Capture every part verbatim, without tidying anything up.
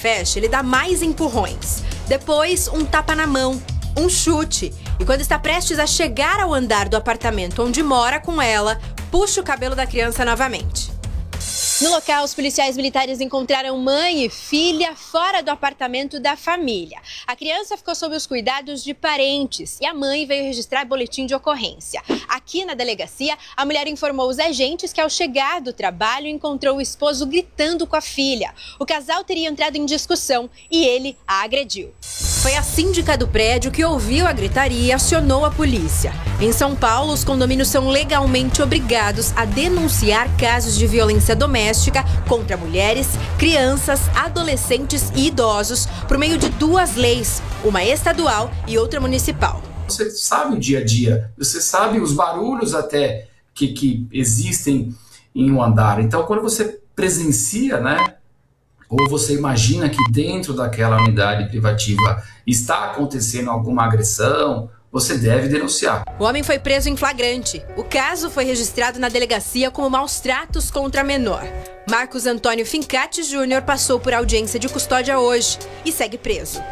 fecha, ele dá mais empurrões. Depois, um tapa na mão, um chute. E quando está prestes a chegar ao andar do apartamento onde mora com ela, puxa o cabelo da criança novamente. No local, os policiais militares encontraram mãe e filha fora do apartamento da família. A criança ficou sob os cuidados de parentes e a mãe veio registrar boletim de ocorrência. Aqui na delegacia, a mulher informou os agentes que ao chegar do trabalho encontrou o esposo gritando com a filha. O casal teria entrado em discussão e ele a agrediu. Foi a síndica do prédio que ouviu a gritaria e acionou a polícia. Em São Paulo, os condomínios são legalmente obrigados a denunciar casos de violência doméstica contra mulheres, crianças, adolescentes e idosos por meio de duas leis, uma estadual e outra municipal. Você sabe o dia a dia, você sabe os barulhos até que, que existem em um andar. Então, quando você presencia, né, ou você imagina que dentro daquela unidade privativa está acontecendo alguma agressão, você deve denunciar. O homem foi preso em flagrante. O caso foi registrado na delegacia como maus tratos contra a menor. Marcos Antônio Fincati Júnior passou por audiência de custódia hoje e segue preso.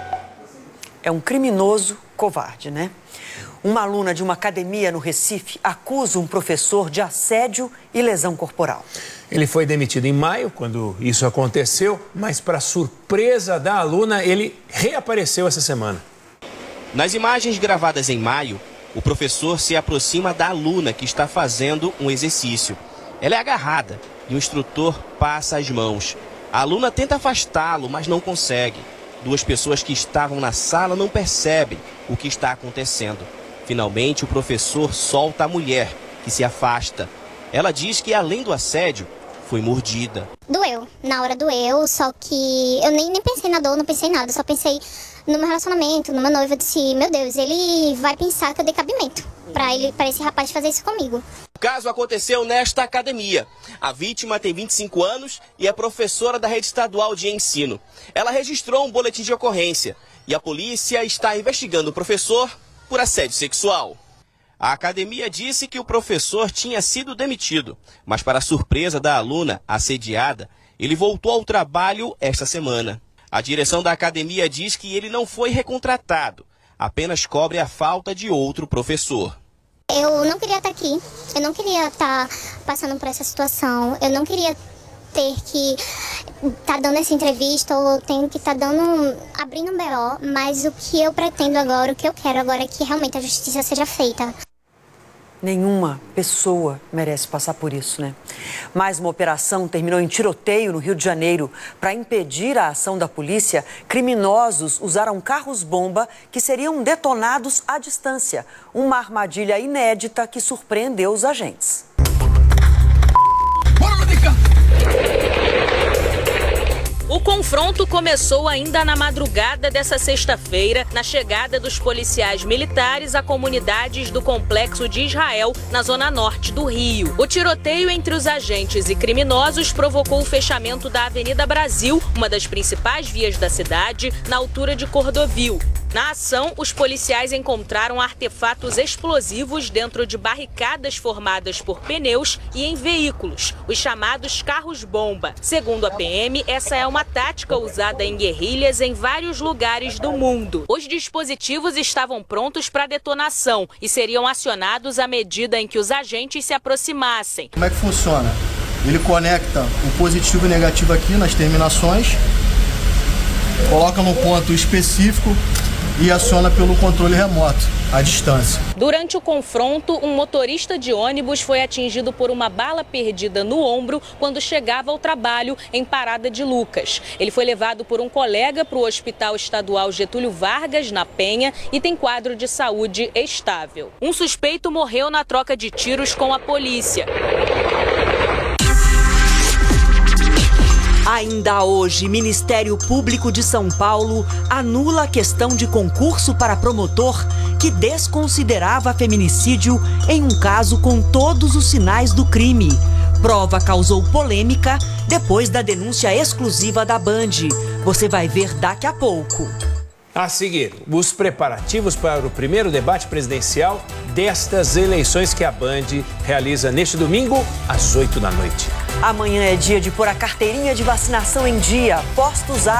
É um criminoso covarde, né? Uma aluna de uma academia no Recife acusa um professor de assédio e lesão corporal. Ele foi demitido em maio, quando isso aconteceu, mas para surpresa da aluna, ele reapareceu essa semana. Nas imagens gravadas em maio, o professor se aproxima da aluna que está fazendo um exercício. Ela é agarrada e o instrutor passa as mãos. A aluna tenta afastá-lo, mas não consegue. Duas pessoas que estavam na sala não percebem o que está acontecendo. Finalmente, o professor solta a mulher, que se afasta. Ela diz que, além do assédio, foi mordida. Doeu, na hora doeu, só que eu nem, nem pensei na dor, não pensei em nada, só pensei no meu relacionamento, numa noiva, eu disse, meu Deus, ele vai pensar que eu dei cabimento pra, ele, pra esse rapaz fazer isso comigo. O caso aconteceu nesta academia. A vítima tem vinte e cinco anos e é professora da rede estadual de ensino. Ela registrou um boletim de ocorrência e a polícia está investigando o professor por assédio sexual. A academia disse que o professor tinha sido demitido, mas para surpresa da aluna assediada, ele voltou ao trabalho esta semana. A direção da academia diz que ele não foi recontratado, apenas cobre a falta de outro professor. Eu não queria estar aqui, eu não queria estar passando por essa situação, eu não queria ter que estar dando essa entrevista ou tenho que estar dando, abrindo um B O, mas o que eu pretendo agora, o que eu quero agora é que realmente a justiça seja feita. Nenhuma pessoa merece passar por isso, né? Mais uma operação terminou em tiroteio no Rio de Janeiro. Para impedir a ação da polícia, criminosos usaram carros-bomba que seriam detonados à distância. Uma armadilha inédita que surpreendeu os agentes. Bora, Mônica! O confronto começou ainda na madrugada dessa sexta-feira, na chegada dos policiais militares a comunidades do Complexo de Israel, na zona norte do Rio. O tiroteio entre os agentes e criminosos provocou o fechamento da Avenida Brasil, uma das principais vias da cidade, na altura de Cordovil. Na ação, os policiais encontraram artefatos explosivos dentro de barricadas formadas por pneus e em veículos, os chamados carros-bomba. Segundo a P M, essa é uma tática usada em guerrilhas em vários lugares do mundo. Os dispositivos estavam prontos para detonação e seriam acionados à medida em que os agentes se aproximassem. Como é que funciona? Ele conecta o positivo e o negativo aqui nas terminações, coloca no ponto específico e aciona pelo controle remoto, à distância. Durante o confronto, um motorista de ônibus foi atingido por uma bala perdida no ombro quando chegava ao trabalho em Parada de Lucas. Ele foi levado por um colega para o Hospital Estadual Getúlio Vargas, na Penha, e tem quadro de saúde estável. Um suspeito morreu na troca de tiros com a polícia. Ainda hoje, Ministério Público de São Paulo anula a questão de concurso para promotor que desconsiderava feminicídio em um caso com todos os sinais do crime. Prova causou polêmica depois da denúncia exclusiva da Band. Você vai ver daqui a pouco. A seguir, os preparativos para o primeiro debate presidencial destas eleições que a Band realiza neste domingo, às oito da noite. Amanhã é dia de pôr a carteirinha de vacinação em dia. Postos